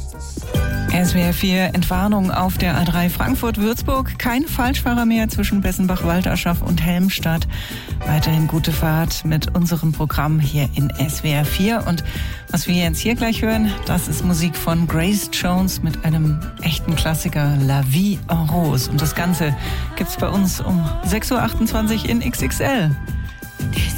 SWR 4 Entwarnung auf der A3 Frankfurt-Würzburg. Kein Falschfahrer mehr zwischen Bessenbach-Walterschaft und Helmstadt. Weiterhin gute Fahrt mit unserem Programm hier in SWR 4. Und was wir jetzt hier gleich hören, das ist Musik von Grace Jones mit einem echten Klassiker, La Vie en Rose. Und das Ganze gibt's bei uns um 6.28 Uhr in XXL.